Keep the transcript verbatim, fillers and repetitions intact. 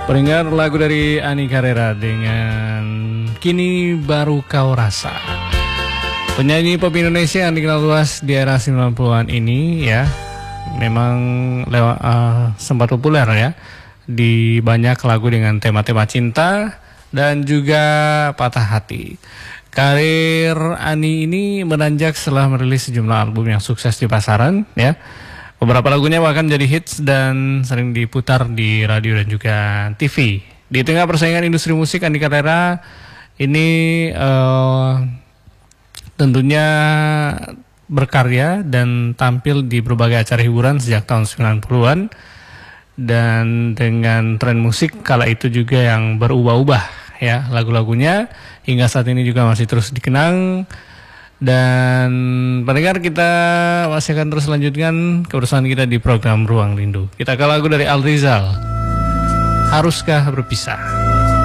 Pendengar lagu dari Ani Carrera dengan Kini Baru Kau Rasa. Penyanyi pop Indonesia yang dikenal luas di era sembilan puluhan ini ya, memang lewat, uh, sempat populer ya di banyak lagu dengan tema-tema cinta dan juga patah hati. Karir Ani ini menanjak setelah merilis sejumlah album yang sukses di pasaran ya. Beberapa lagunya bahkan jadi hits dan sering diputar di radio dan juga T V. Di tengah persaingan industri musik, Ani Carrera ini uh, tentunya berkarya dan tampil di berbagai acara hiburan sejak tahun sembilan puluhan. Dan dengan tren musik kala itu juga yang berubah-ubah ya lagu-lagunya, hingga saat ini juga masih terus dikenang. Dan pendengar, kita masih akan terus lanjutkan kebersamaan kita di program Ruang Rindu. Kita ke lagu dari Al Rizal, Haruskah Berpisah.